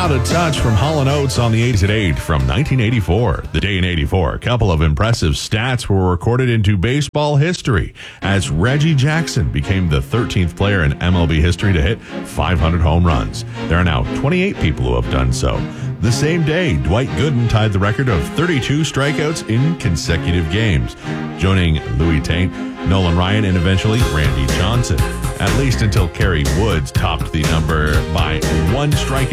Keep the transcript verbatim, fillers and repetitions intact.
Out of Touch from Hall and Oates on the eighties at eight from nineteen eighty-four. The day in eighty-four, a couple of impressive stats were recorded into baseball history as Reggie Jackson became the thirteenth player in M L B history to hit five hundred home runs. There are now twenty-eight people who have done so. The same day, Dwight Gooden tied the record of thirty-two strikeouts in consecutive games, joining Louis Taint, Nolan Ryan, and eventually Randy Johnson, at least until Kerry Woods topped the number by one strikeout